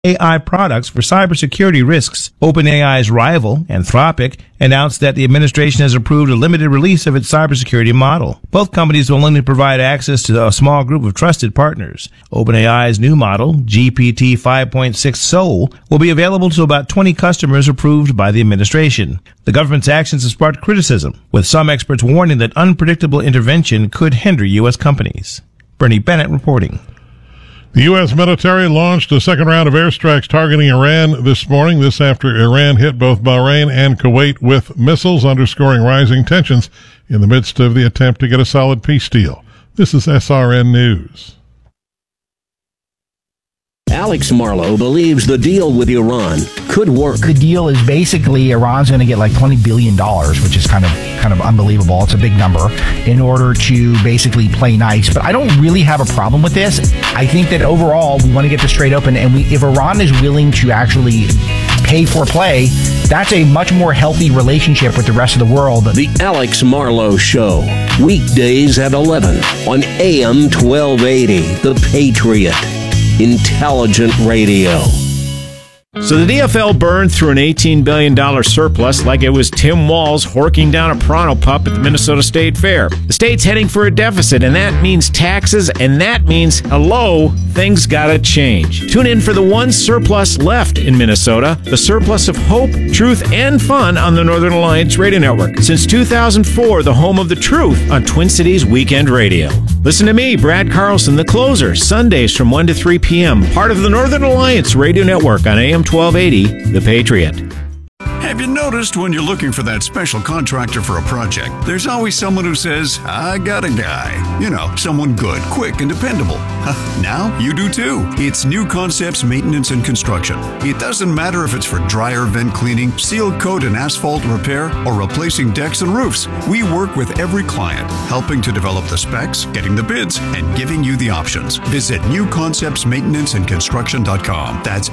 AI products for cybersecurity risks. OpenAI's rival, Anthropic, announced that the administration has approved a limited release of its cybersecurity model. Both companies will only provide access to a small group of trusted partners. OpenAI's new model, GPT 5.6 Soul, will be available to about 20 customers approved by the administration. The government's actions have sparked criticism, with some experts warning that unpredictable intervention could hinder U.S. companies. Bernie Bennett reporting. The U.S. military launched a second round of airstrikes targeting Iran this morning. This after Iran hit both Bahrain and Kuwait with missiles, underscoring rising tensions in the midst of the attempt to get a solid peace deal. This is SRN News. Alex Marlow believes the deal with Iran could work. The deal is basically Iran's going to get like $20 billion, which is kind of unbelievable. It's a big number in order to basically play nice. But I don't really have a problem with this. I think that overall we want to get this straight open, and if Iran is willing to actually pay for play, that's a much more healthy relationship with the rest of the world. The Alex Marlow Show, weekdays at 11 on AM 1280, The Patriot. Intelligent radio. So the DFL burned through an $18 billion surplus like it was Tim Walz horking down a Pronto pup at the Minnesota State Fair. The state's heading for a deficit, and that means taxes, and that means, hello, things gotta change. Tune in for the one surplus left in Minnesota, the surplus of hope, truth, and fun on the Northern Alliance Radio Network. Since 2004, the home of the truth on Twin Cities Weekend Radio. Listen to me, Brad Carlson, the closer, Sundays from 1 to 3 p.m., part of the Northern Alliance Radio Network on AM 1280, The Patriot. Have you noticed when you're looking for that special contractor for a project, there's always someone who says, I got a guy. You know, someone good, quick, and dependable. Now you do too. It's New Concepts Maintenance and Construction. It doesn't matter if it's for dryer vent cleaning, seal coat and asphalt repair, or replacing decks and roofs. We work with every client, helping to develop the specs, getting the bids, and giving you the options. Visit newconceptsmaintenanceandconstruction.com. That's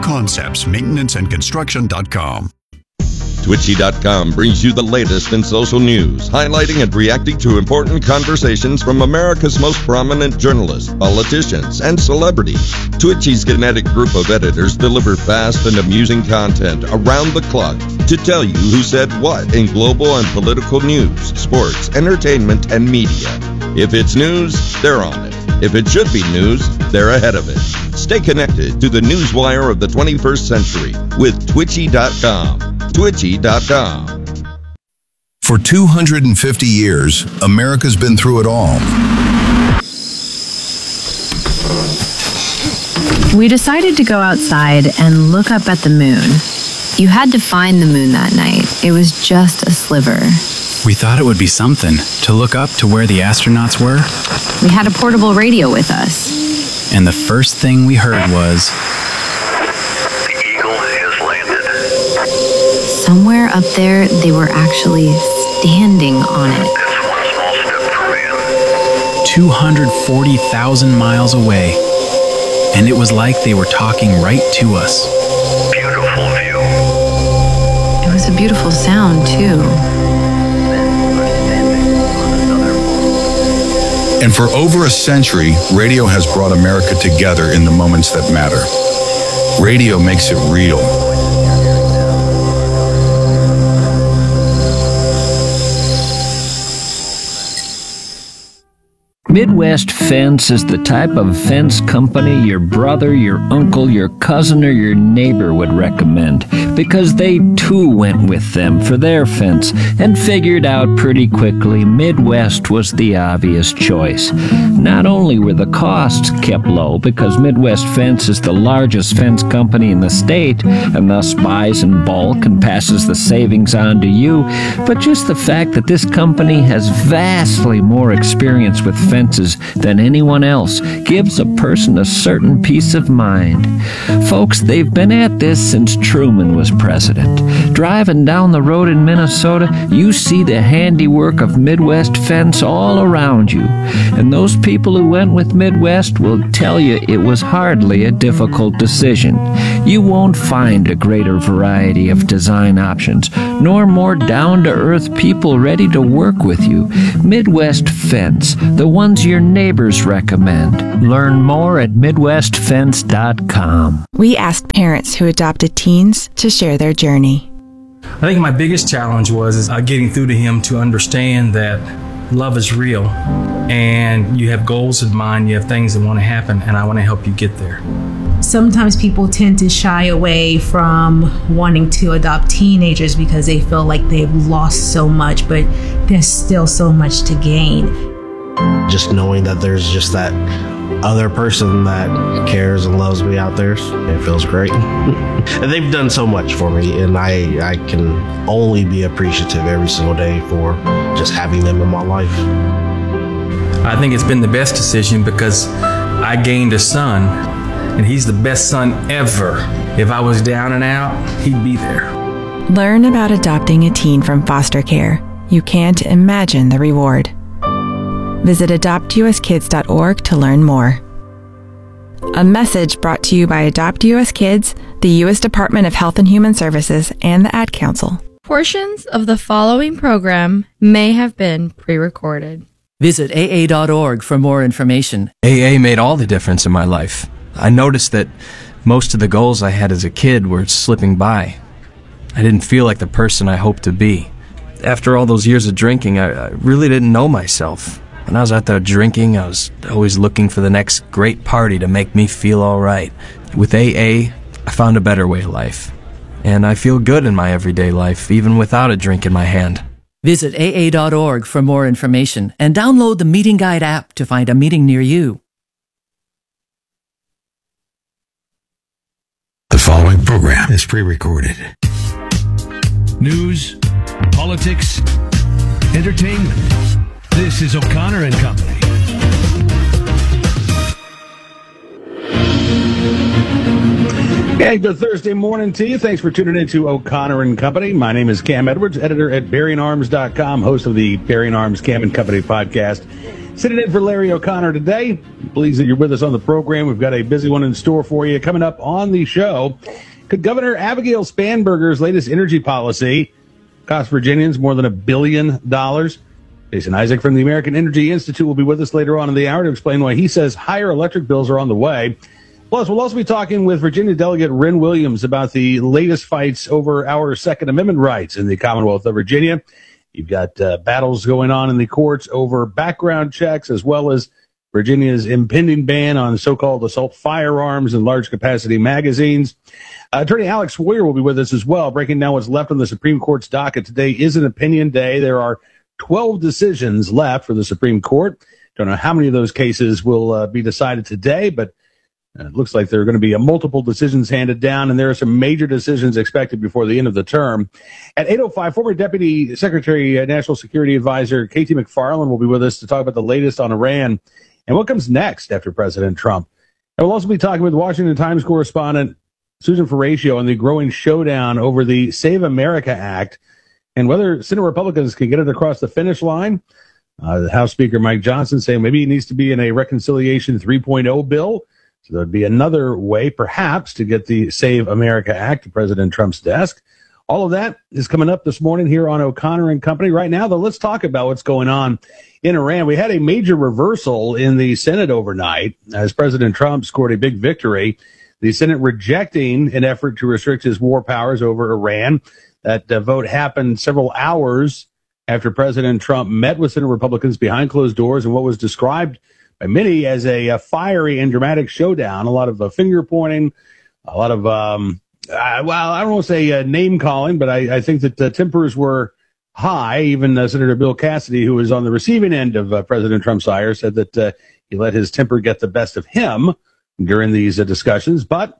newconceptsmaintenanceandconstruction.com. Twitchy.com brings you the latest in social news, highlighting and reacting to important conversations from America's most prominent journalists, politicians, and celebrities. Twitchy's kinetic group of editors deliver fast and amusing content around the clock to tell you who said what in global and political news, sports, entertainment, and media. If it's news, they're on it. If it should be news, they're ahead of it. Stay connected to the newswire of the 21st century with Twitchy.com. Twitchy.com. For 250 years, America's been through it all. We decided to go outside and look up at the moon. You had to find the moon that night. It was just a sliver. We thought it would be something to look up to where the astronauts were. We had a portable radio with us. And the first thing we heard was, the Eagle has landed. Somewhere up there, they were actually standing on it. That's one small step for man. 240,000 miles away. And it was like they were talking right to us. Beautiful view. It was a beautiful sound, too. And for over a century, radio has brought America together in the moments that matter. Radio makes it real. Midwest Fence is the type of fence company your brother, your uncle, your cousin, or your neighbor would recommend, because they too went with them for their fence and figured out pretty quickly Midwest was the obvious choice. Not only were the costs kept low because Midwest Fence is the largest fence company in the state and thus buys in bulk and passes the savings on to you, but just the fact that this company has vastly more experience with fences than anyone else gives a person a certain peace of mind. Folks, they've been at this since Truman was president. Driving down the road in Minnesota, you see the handiwork of Midwest Fence all around you. And those people who went with Midwest will tell you it was hardly a difficult decision. You won't find a greater variety of design options, nor more down-to-earth people ready to work with you. Midwest Fence, the ones your neighbors recommend. Learn more at MidwestFence.com. We asked parents who adopted teens to share their journey. I think my biggest challenge was getting through to him to understand that love is real and you have goals in mind, you have things that want to happen, and I want to help you get there. Sometimes people tend to shy away from wanting to adopt teenagers because they feel like they've lost so much, but there's still so much to gain. Just knowing that there's just that other person that cares and loves me out there, it feels great. And they've done so much for me, and I can only be appreciative every single day for just having them in my life. I think it's been the best decision because I gained a son, and he's the best son ever. If I was down and out, he'd be there. Learn about adopting a teen from foster care. You can't imagine the reward. Visit adoptuskids.org to learn more. A message brought to you by Adopt US Kids, the U.S. Department of Health and Human Services, and the Ad Council. Portions of the following program may have been pre-recorded. Visit AA.org for more information. AA made all the difference in my life. I noticed that most of the goals I had as a kid were slipping by. I didn't feel like the person I hoped to be. After all those years of drinking, I really didn't know myself. When I was out there drinking, I was always looking for the next great party to make me feel all right. With AA, I found a better way of life. And I feel good in my everyday life, even without a drink in my hand. Visit AA.org for more information and download the Meeting Guide app to find a meeting near you. The following program is pre-recorded. News, politics, entertainment. This is O'Connor and Company. Hey, good Thursday morning to you. Thanks for tuning in to O'Connor and Company. My name is Cam Edwards, editor at BearingArms.com, host of the Bearing Arms Cam and Company podcast. Sitting in for Larry O'Connor today. Pleased that you're with us on the program. We've got a busy one in store for you. Coming up on the show, could Governor Abigail Spanberger's latest energy policy cost Virginians more than $1 billion? Jason Isaac from the American Energy Institute will be with us later on in the hour to explain why he says higher electric bills are on the way. Plus, we'll also be talking with Virginia Delegate Ren Williams about the latest fights over our Second Amendment rights in the Commonwealth of Virginia. You've got battles going on in the courts over background checks, as well as Virginia's impending ban on so-called assault firearms and large-capacity magazines. Attorney Alex Sawyer will be with us as well, breaking down what's left on the Supreme Court's docket. Today is an opinion day. There are 12 decisions left for the Supreme Court. Don't know how many of those cases will be decided today, but it looks like there are going to be multiple decisions handed down, and there are some major decisions expected before the end of the term. At 8:05, former Deputy Secretary, National Security Advisor K.T. McFarland will be with us to talk about the latest on Iran and what comes next after President Trump. And we'll also be talking with Washington Times correspondent Susan Ferraccio on the growing showdown over the Save America Act and whether Senate Republicans can get it across the finish line. The House Speaker Mike Johnson saying maybe it needs to be in a Reconciliation 3.0 bill. So there'd be another way, perhaps, to get the Save America Act to President Trump's desk. All of that is coming up this morning here on O'Connor and Company. Right now, though, let's talk about what's going on in Iran. We had a major reversal in the Senate overnight as President Trump scored a big victory. The Senate rejecting an effort to restrict his war powers over Iran. That vote happened several hours after President Trump met with Senate Republicans behind closed doors in what was described by many as a fiery and dramatic showdown. A lot of finger pointing, a lot of, I don't want to say name calling, but I think that the tempers were high. Even Senator Bill Cassidy, who was on the receiving end of President Trump's ire, said that he let his temper get the best of him during these discussions. But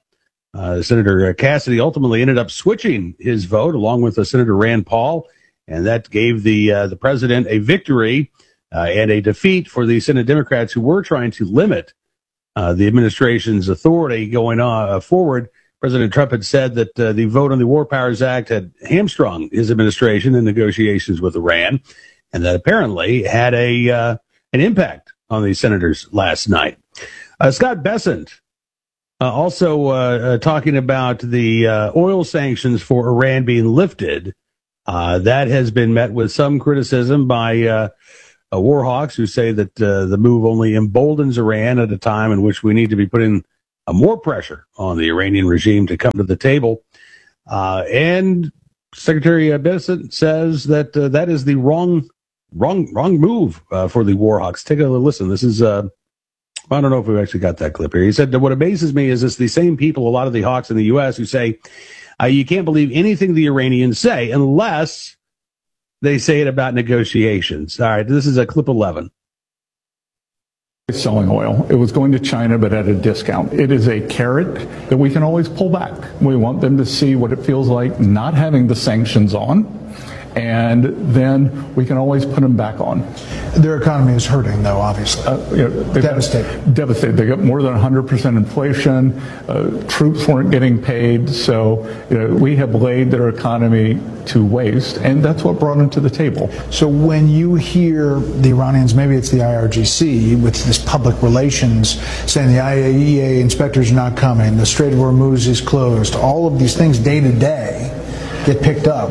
Senator Cassidy ultimately ended up switching his vote along with Senator Rand Paul, and that gave the president a victory and a defeat for the Senate Democrats who were trying to limit the administration's authority going forward. President Trump had said that the vote on the War Powers Act had hamstrung his administration in negotiations with Iran, and that apparently had an impact on the senators last night. Scott Bessent Also talking about the oil sanctions for Iran being lifted. That has been met with some criticism by war hawks who say that the move only emboldens Iran at a time in which we need to be putting more pressure on the Iranian regime to come to the table. And Secretary Bessent says that that is the wrong move for the war hawks. Take a listen. This is I don't know if we've actually got that clip here. He said that what amazes me is it's the same people, a lot of the hawks in the U.S. who say you can't believe anything the Iranians say unless they say it about negotiations. All right, this is a clip 11. Selling oil. It was going to China, but at a discount. It is a carrot that we can always pull back. We want them to see what it feels like not having the sanctions on, and then we can always put them back on. Their economy is hurting, though, obviously. Devastated. Devastated. They got more than 100% inflation. Troops weren't getting paid. So we have laid their economy to waste, and that's what brought them to the table. So when you hear the Iranians, maybe it's the IRGC, with this public relations saying the IAEA inspectors are not coming, the Strait of Hormuz is closed, all of these things day to day get picked up.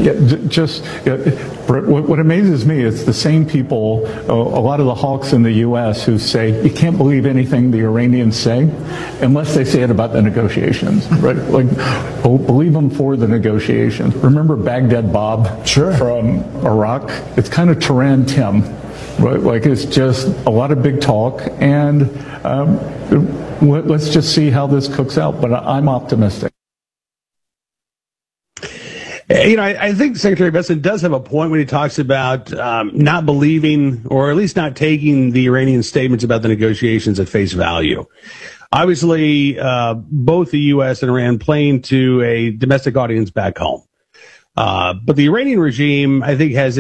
What amazes me is the same people, a lot of the hawks in the U.S. who say you can't believe anything the Iranians say unless they say it about the negotiations, right? Like, believe them for the negotiations. Remember Baghdad Bob from Iraq? It's kind of Tehran Tim, right? Like, it's just a lot of big talk, and let's just see how this cooks out. But I'm optimistic. I think Secretary Bessent does have a point when he talks about not believing, or at least not taking the Iranian statements about the negotiations at face value. Obviously, both the U.S. and Iran playing to a domestic audience back home. But the Iranian regime, I think, has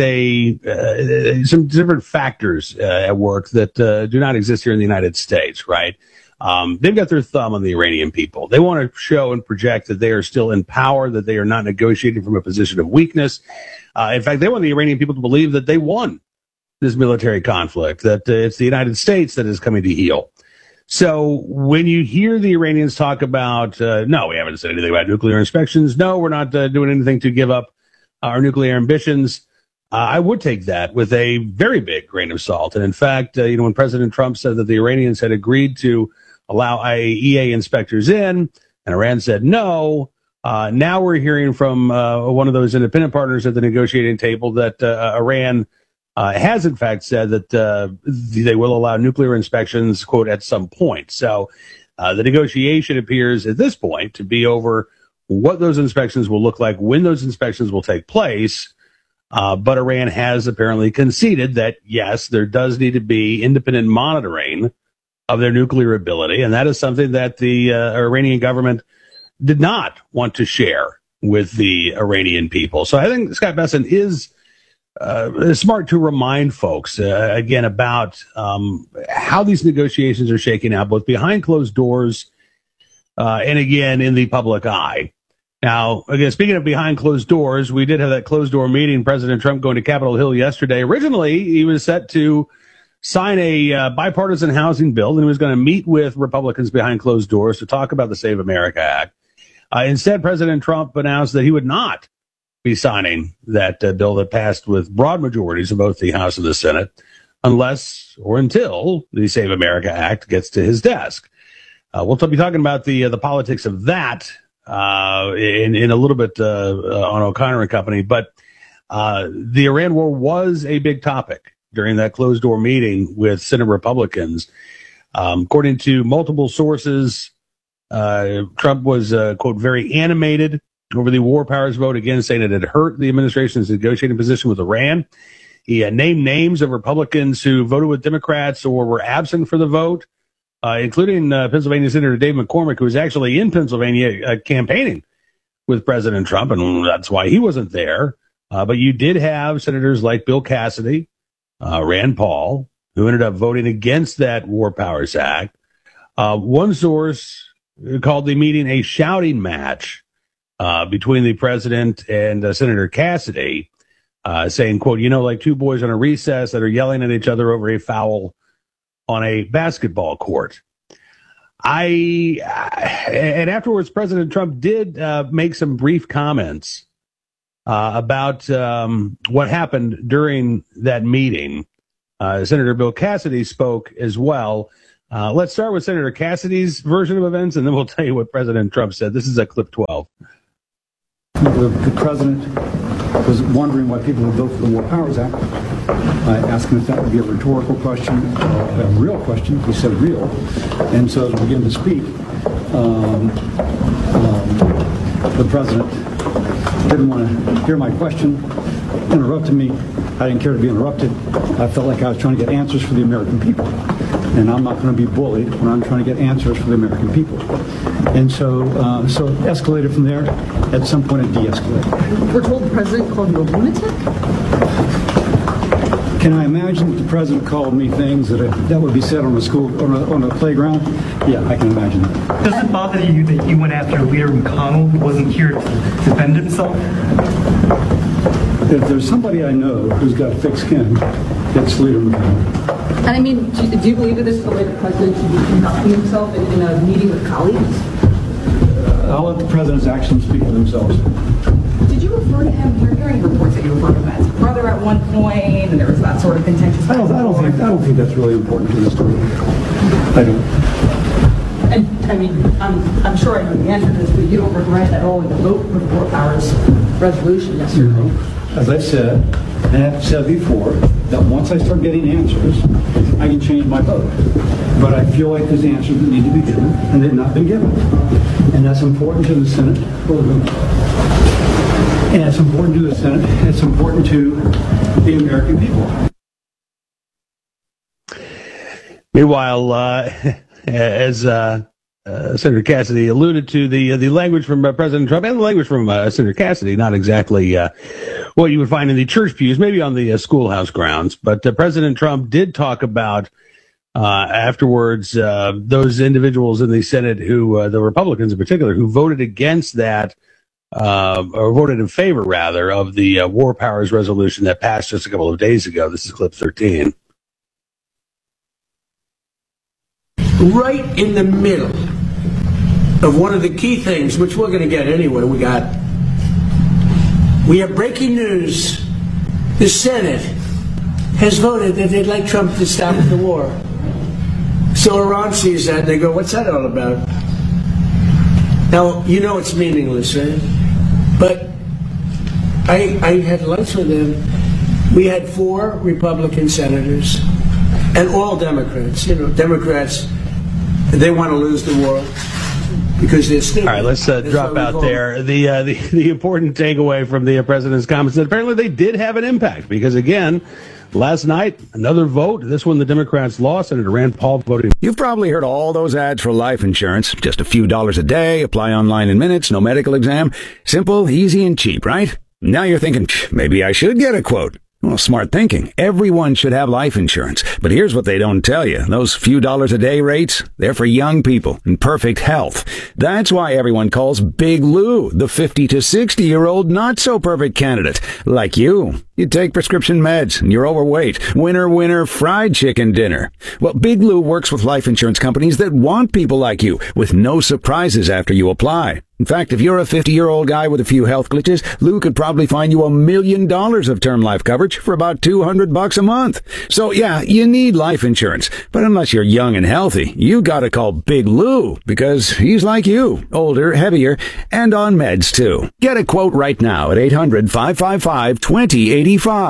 some different factors at work that do not exist here in the United States, right? They've got their thumb on the Iranian people. They want to show and project that they are still in power, that they are not negotiating from a position of weakness. In fact, they want the Iranian people to believe that they won this military conflict, that it's the United States that is coming to heel. So when you hear the Iranians talk about, no, we haven't said anything about nuclear inspections. No, we're not doing anything to give up our nuclear ambitions. I would take that with a very big grain of salt. And in fact, when President Trump said that the Iranians had agreed to allow IAEA inspectors in, and Iran said no, now we're hearing from one of those independent partners at the negotiating table that Iran has in fact said that they will allow nuclear inspections, quote, at some point. So the negotiation appears at this point to be over what those inspections will look like, when those inspections will take place. But Iran has apparently conceded that, yes, there does need to be independent monitoring of their nuclear ability. And that is something that the Iranian government did not want to share with the Iranian people. So I think Scott Bessent is smart to remind folks, again, about how these negotiations are shaking out, both behind closed doors and, again, in the public eye. Now, again, speaking of behind closed doors, we did have that closed door meeting, President Trump going to Capitol Hill yesterday. Originally, he was set to sign a bipartisan housing bill, and he was going to meet with Republicans behind closed doors to talk about the Save America Act. Instead, President Trump announced that he would not be signing that bill that passed with broad majorities in both the House and the Senate unless or until the Save America Act gets to his desk. We'll be talking about the politics of that in a little bit on O'Connor and Company, but the Iran war was a big topic during that closed-door meeting with Senate Republicans. According to multiple sources, Trump was, quote, very animated over the war powers vote, again saying it had hurt the administration's negotiating position with Iran. He named names of Republicans who voted with Democrats or were absent for the vote, including Pennsylvania Senator Dave McCormick, who was actually in Pennsylvania campaigning with President Trump, and that's why he wasn't there. But you did have senators like Bill Cassidy, Rand Paul, who ended up voting against that War Powers Act. One source called the meeting a shouting match between the president and Senator Cassidy, saying, quote, like two boys on a recess that are yelling at each other over a foul on a basketball court. And afterwards, President Trump did make some brief comments about what happened during that meeting. Senator Bill Cassidy spoke as well. Let's start with Senator Cassidy's version of events, and then we'll tell you what President Trump said. This is clip 12. The president was wondering why people would vote for the War Powers Act. I asked him if that would be a rhetorical question or a real question. He said real. And so as we began to speak, the president didn't want to hear my question, interrupted me. I didn't care to be interrupted. I felt like I was trying to get answers for the American people. And I'm not going to be bullied when I'm trying to get answers for the American people. And so it escalated from there. At some point, it de-escalated. We're told the president called you a lunatic? Can I imagine if the president called me things that would be said on a playground? Yeah, I can imagine that. Does it bother you that you went after Leader McConnell, who wasn't here to defend himself? If there's somebody I know who's got thick skin, it's Leader McConnell. And I mean, do you believe that this is the way the president should be conducting himself in a meeting with colleagues? I'll let the president's actions speak for themselves. Did you refer to him? You're hearing reports that you referred to him as brother at one point, and there was that sort of contentious. I don't think that's really important to the story. I don't. And I mean, I'm sure I know the answer to this, but you don't regret at all the vote for the War Powers resolution yesterday. No. As I said, and I've said before, that once I start getting answers, I can change my vote. But I feel like there's answers that need to be given, and they've not been given. And that's important to the Senate. And it's important to the Senate. It's important to the American people. Meanwhile, as Senator Cassidy alluded to, the language from President Trump and the language from Senator Cassidy, not exactly what you would find in the church pews, maybe on the schoolhouse grounds. But President Trump did talk about afterwards those individuals in the Senate who, the Republicans in particular, who voted against that, or voted in favor, rather, of the War Powers resolution that passed just a couple of days ago. This is clip 13. Right in the middle of one of the key things, which we're going to get anyway, we have breaking news. The Senate has voted that they'd like Trump to stop the war. So Iran sees that and they go, what's that all about? Now, you know it's meaningless, right? But I had lunch with them. We had 4 Republican senators and all Democrats. You know, Democrats, they want to lose the war because they're stupid. All right, let's drop out there. The important takeaway from the president's comments that apparently they did have an impact because, again, last night, another vote. This one the Democrats lost, Senator Rand Paul voted. You've probably heard all those ads for life insurance. Just a few dollars a day, apply online in minutes, no medical exam. Simple, easy, and cheap, right? Now you're thinking, maybe I should get a quote. Well, smart thinking. Everyone should have life insurance. But here's what they don't tell you. Those few dollars a day rates, they're for young people in perfect health. That's why everyone calls Big Lou the 50 to 60-year-old not-so-perfect candidate. Like you. You take prescription meds and you're overweight. Winner, fried chicken dinner. Well, Big Lou works with life insurance companies that want people like you with no surprises after you apply. In fact, if you're a 50-year-old guy with a few health glitches, Lou could probably find you $1 million of term life coverage for about $200 a month. So yeah, you need life insurance. But unless you're young and healthy, you gotta call Big Lou because he's like you, older, heavier, and on meds too. Get a quote right now at 800-555-2085.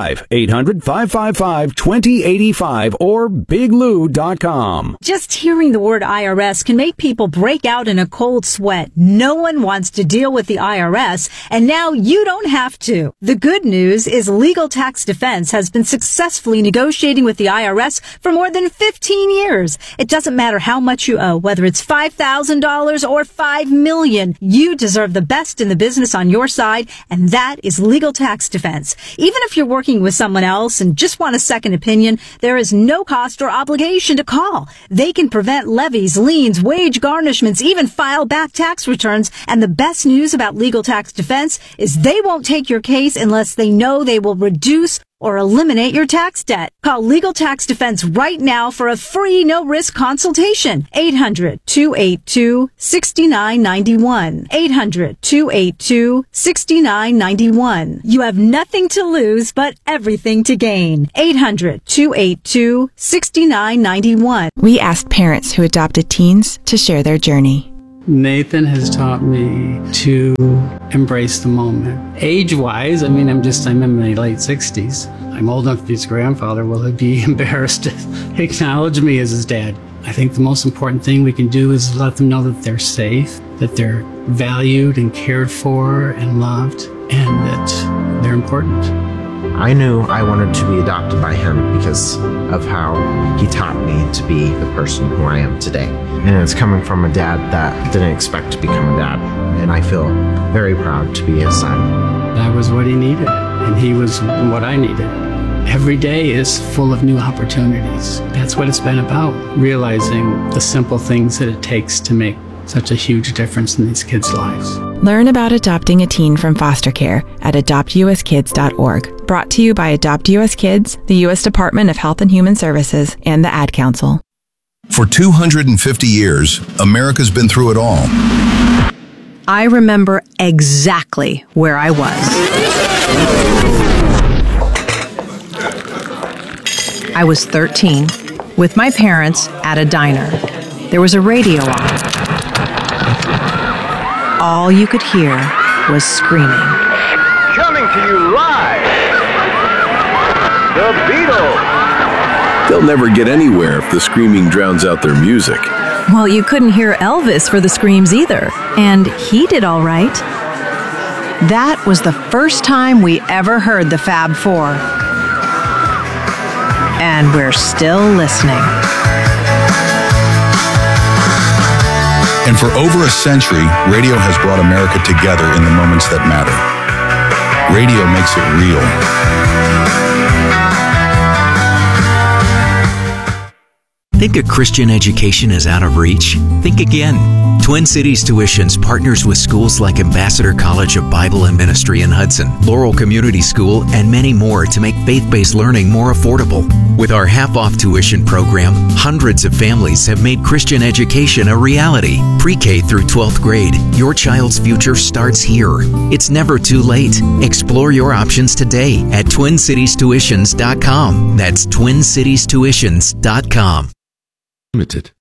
800-555-2085 or biglou.com. Just hearing the word IRS can make people break out in a cold sweat. No one wants to deal with the IRS, and now you don't have to. The good news is Legal Tax Defense has been successfully negotiating with the IRS for more than 15 years. It doesn't matter how much you owe, whether it's $5,000 or $5 million. You deserve the best in the business on your side, and that is Legal Tax Defense. Even if you're working with someone else and just want a second opinion, there is no cost or obligation to call. They can prevent levies, liens, wage garnishments, even file back tax returns. And the best news about Legal Tax Defense is they won't take your case unless they know they will reduce or eliminate your tax debt. Call Legal Tax Defense right now for a free no-risk consultation. 800-282-6991. 800-282-6991. You have nothing to lose but everything to gain. 800-282-6991. We asked parents who adopted teens to share their journey. Nathan has taught me to embrace the moment. Age-wise, I'm in my late 60s. I'm old enough to be his grandfather. Will he be embarrassed to acknowledge me as his dad? I think the most important thing we can do is let them know that they're safe, that they're valued and cared for and loved, and that they're important. I knew I wanted to be adopted by him because of how he taught me to be the person who I am today. And it's coming from a dad that didn't expect to become a dad. And I feel very proud to be his son. That was what he needed, and he was what I needed. Every day is full of new opportunities. That's what it's been about, realizing the simple things that it takes to make such a huge difference in these kids' lives. Learn about adopting a teen from foster care at adoptuskids.org. Brought to you by Adopt US Kids, the U.S. Department of Health and Human Services, and the Ad Council. For 250 years, America's been through it all. I remember exactly where I was. I was 13 with my parents at a diner. There was a radio on. All you could hear was screaming. Coming to you live, The Beatles. They'll never get anywhere if the screaming drowns out their music. Well, you couldn't hear Elvis for the screams either, and he did all right. That was the first time we ever heard the Fab Four. And we're still listening. And for over a century, radio has brought America together in the moments that matter. Radio makes it real. Think a Christian education is out of reach? Think again. Twin Cities Tuitions partners with schools like Ambassador College of Bible and Ministry in Hudson, Laurel Community School, and many more to make faith-based learning more affordable. With our half-off tuition program, hundreds of families have made Christian education a reality. Pre-K through 12th grade, your child's future starts here. It's never too late. Explore your options today at TwinCitiesTuitions.com. That's TwinCitiesTuitions.com. Limited.